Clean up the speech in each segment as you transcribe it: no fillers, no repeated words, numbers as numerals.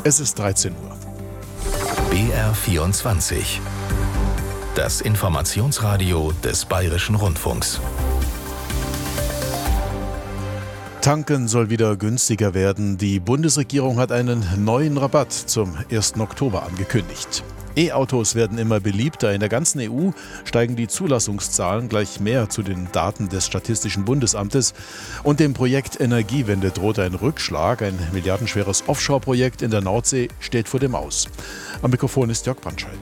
Es ist 13 Uhr. BR24. Das Informationsradio des Bayerischen Rundfunks. Tanken soll wieder günstiger werden. Die Bundesregierung hat einen neuen Rabatt zum 1. Oktober angekündigt. E-Autos werden immer beliebter. In der ganzen EU steigen die Zulassungszahlen gleich mehr zu den Daten des Statistischen Bundesamtes. Und dem Projekt Energiewende droht ein Rückschlag. Ein milliardenschweres Offshore-Projekt in der Nordsee steht vor dem Aus. Am Mikrofon ist Jörg Brandscheid.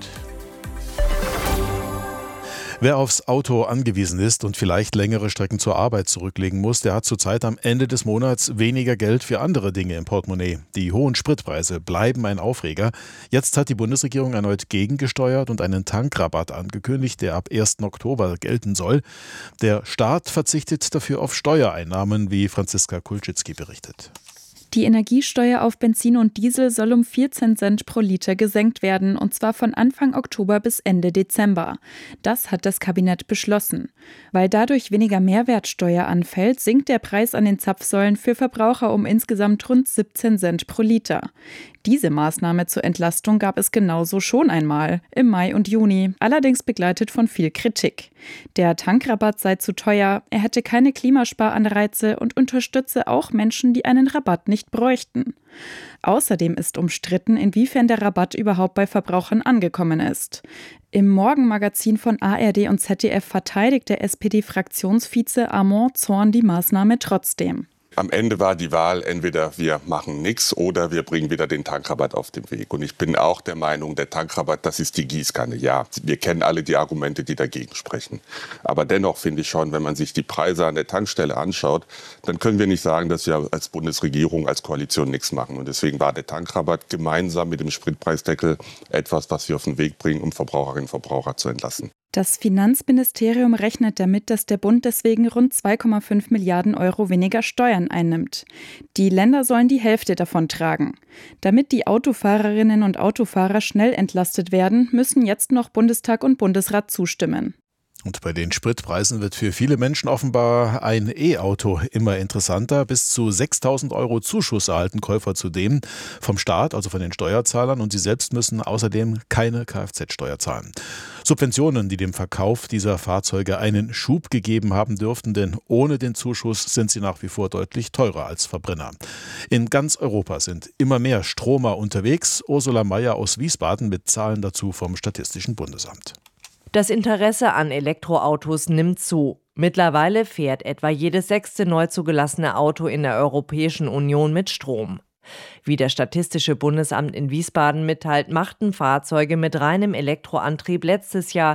Wer aufs Auto angewiesen ist und vielleicht längere Strecken zur Arbeit zurücklegen muss, der hat zurzeit am Ende des Monats weniger Geld für andere Dinge im Portemonnaie. Die hohen Spritpreise bleiben ein Aufreger. Jetzt hat die Bundesregierung erneut gegengesteuert und einen Tankrabatt angekündigt, der ab 1. Oktober gelten soll. Der Staat verzichtet dafür auf Steuereinnahmen, wie Franziska Kulczycki berichtet. Die Energiesteuer auf Benzin und Diesel soll um 14 Cent pro Liter gesenkt werden, und zwar von Anfang Oktober bis Ende Dezember. Das hat das Kabinett beschlossen. Weil dadurch weniger Mehrwertsteuer anfällt, sinkt der Preis an den Zapfsäulen für Verbraucher um insgesamt rund 17 Cent pro Liter. Diese Maßnahme zur Entlastung gab es genauso schon einmal, im Mai und Juni, allerdings begleitet von viel Kritik. Der Tankrabatt sei zu teuer, er hätte keine Klimasparanreize und unterstütze auch Menschen, die einen Rabatt nicht bräuchten. Außerdem ist umstritten, inwiefern der Rabatt überhaupt bei Verbrauchern angekommen ist. Im Morgenmagazin von ARD und ZDF verteidigt der SPD-Fraktionsvize Armand Zorn die Maßnahme trotzdem. Am Ende war die Wahl, entweder wir machen nichts oder wir bringen wieder den Tankrabatt auf den Weg. Und ich bin auch der Meinung, der Tankrabatt, das ist die Gießkanne. Ja, wir kennen alle die Argumente, die dagegen sprechen. Aber dennoch finde ich schon, wenn man sich die Preise an der Tankstelle anschaut, dann können wir nicht sagen, dass wir als Bundesregierung, als Koalition nichts machen. Und deswegen war der Tankrabatt gemeinsam mit dem Spritpreisdeckel etwas, was wir auf den Weg bringen, um Verbraucherinnen und Verbraucher zu entlasten. Das Finanzministerium rechnet damit, dass der Bund deswegen rund 2,5 Milliarden Euro weniger Steuern einnimmt. Die Länder sollen die Hälfte davon tragen. Damit die Autofahrerinnen und Autofahrer schnell entlastet werden, müssen jetzt noch Bundestag und Bundesrat zustimmen. Und bei den Spritpreisen wird für viele Menschen offenbar ein E-Auto immer interessanter. Bis zu 6.000 Euro Zuschuss erhalten Käufer zudem vom Staat, also von den Steuerzahlern. Und sie selbst müssen außerdem keine Kfz-Steuer zahlen. Subventionen, die dem Verkauf dieser Fahrzeuge einen Schub gegeben haben dürften, denn ohne den Zuschuss sind sie nach wie vor deutlich teurer als Verbrenner. In ganz Europa sind immer mehr Stromer unterwegs. Ursula Mayer aus Wiesbaden mit Zahlen dazu vom Statistischen Bundesamt. Das Interesse an Elektroautos nimmt zu. Mittlerweile fährt etwa jedes 6. neu zugelassene Auto in der Europäischen Union mit Strom. Wie das Statistische Bundesamt in Wiesbaden mitteilt, machten Fahrzeuge mit reinem Elektroantrieb letztes Jahr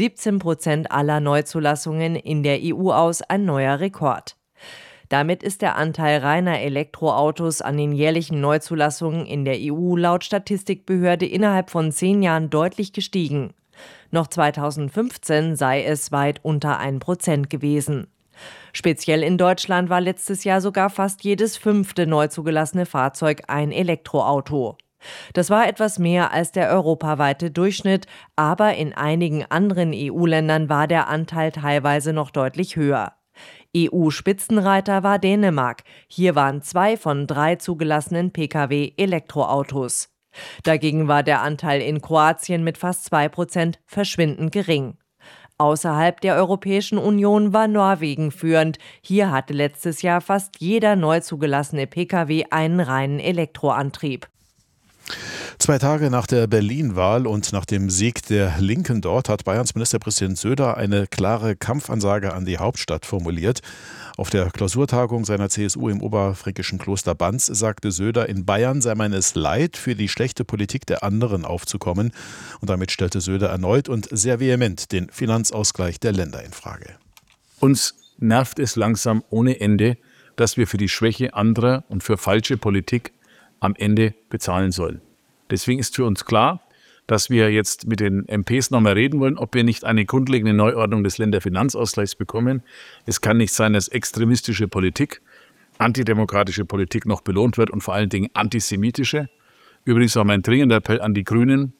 17% aller Neuzulassungen in der EU aus, ein neuer Rekord. Damit ist der Anteil reiner Elektroautos an den jährlichen Neuzulassungen in der EU laut Statistikbehörde innerhalb von 10 Jahren deutlich gestiegen. Noch 2015 sei es weit unter 1% gewesen. Speziell in Deutschland war letztes Jahr sogar fast jedes 5. neu zugelassene Fahrzeug ein Elektroauto. Das war etwas mehr als der europaweite Durchschnitt, aber in einigen anderen EU-Ländern war der Anteil teilweise noch deutlich höher. EU-Spitzenreiter war Dänemark. Hier waren 2 von 3 zugelassenen Pkw Elektroautos. Dagegen war der Anteil in Kroatien mit fast 2% verschwindend gering. Außerhalb der Europäischen Union war Norwegen führend. Hier hatte letztes Jahr fast jeder neu zugelassene Pkw einen reinen Elektroantrieb. 2 Tage nach der Berlin-Wahl und nach dem Sieg der Linken dort hat Bayerns Ministerpräsident Söder eine klare Kampfansage an die Hauptstadt formuliert. Auf der Klausurtagung seiner CSU im oberfränkischen Kloster Banz sagte Söder, in Bayern sei man es leid, für die schlechte Politik der anderen aufzukommen. Und damit stellte Söder erneut und sehr vehement den Finanzausgleich der Länder in Frage. Uns nervt es langsam ohne Ende, dass wir für die Schwäche anderer und für falsche Politik am Ende bezahlen sollen. Deswegen ist für uns klar, dass wir jetzt mit den MPs nochmal reden wollen, ob wir nicht eine grundlegende Neuordnung des Länderfinanzausgleichs bekommen. Es kann nicht sein, dass extremistische Politik, antidemokratische Politik noch belohnt wird und vor allen Dingen antisemitische. Übrigens auch mein dringender Appell an die Grünen,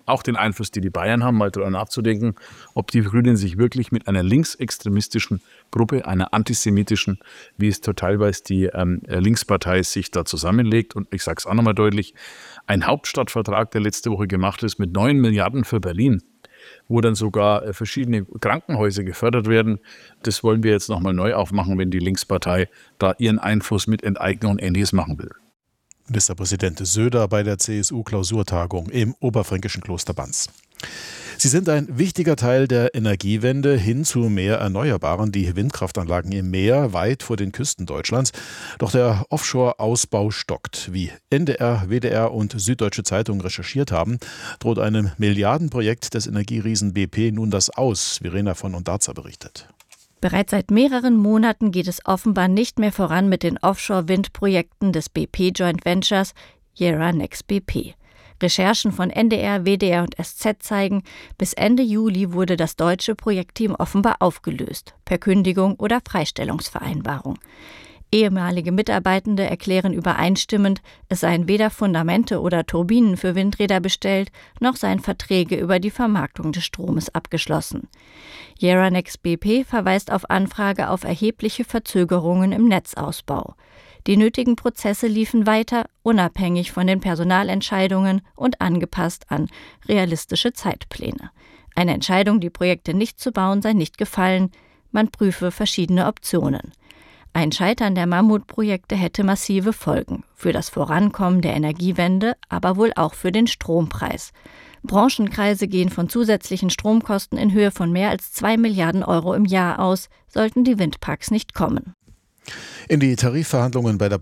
auch den Einfluss, die Bayern haben, mal darüber nachzudenken, ob die Grünen sich wirklich mit einer linksextremistischen Gruppe, einer antisemitischen, wie es teilweise die Linkspartei sich da zusammenlegt. Und ich sage es auch nochmal deutlich, ein Hauptstadtvertrag, der letzte Woche gemacht ist, mit 9 Milliarden für Berlin, wo dann sogar verschiedene Krankenhäuser gefördert werden. Das wollen wir jetzt nochmal neu aufmachen, wenn die Linkspartei da ihren Einfluss mit Enteignung und Ähnliches machen will. Ministerpräsident Söder bei der CSU-Klausurtagung im oberfränkischen Kloster Banz. Sie sind ein wichtiger Teil der Energiewende hin zu mehr Erneuerbaren, die Windkraftanlagen im Meer, weit vor den Küsten Deutschlands. Doch der Offshore-Ausbau stockt. Wie NDR, WDR und Süddeutsche Zeitung recherchiert haben, droht einem Milliardenprojekt des Energieriesen BP nun das Aus. Verena von Ondarza berichtet. Bereits seit mehreren Monaten geht es offenbar nicht mehr voran mit den Offshore-Windprojekten des BP Joint Ventures Yara Next BP. Recherchen von NDR, WDR und SZ zeigen, bis Ende Juli wurde das deutsche Projektteam offenbar aufgelöst, per Kündigung oder Freistellungsvereinbarung. Ehemalige Mitarbeitende erklären übereinstimmend, es seien weder Fundamente oder Turbinen für Windräder bestellt, noch seien Verträge über die Vermarktung des Stromes abgeschlossen. Yara Next BP verweist auf Anfrage auf erhebliche Verzögerungen im Netzausbau. Die nötigen Prozesse liefen weiter, unabhängig von den Personalentscheidungen und angepasst an realistische Zeitpläne. Eine Entscheidung, die Projekte nicht zu bauen, sei nicht gefallen. Man prüfe verschiedene Optionen. Ein Scheitern der Mammutprojekte hätte massive Folgen für das Vorankommen der Energiewende, aber wohl auch für den Strompreis. Branchenkreise gehen von zusätzlichen Stromkosten in Höhe von mehr als 2 Milliarden Euro im Jahr aus, sollten die Windparks nicht kommen. In die Tarifverhandlungen bei der